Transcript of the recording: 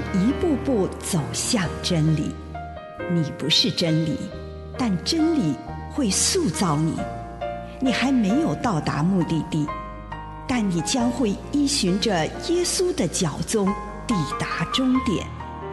一步步走向真理。你不是真理，但真理会塑造你。你还没有到达目的地，但你将会依循着耶稣的脚踪抵达终点。